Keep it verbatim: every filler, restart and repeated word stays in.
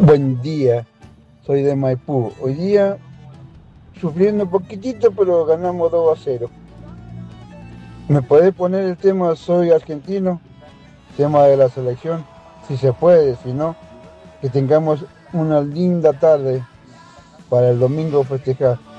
Buen día, soy de Maipú. Hoy día sufriendo un poquitito, pero ganamos dos a cero. ¿Me podés poner el tema Soy argentino? Tema de la selección, si se puede, si no, que tengamos una linda tarde para el domingo festejar.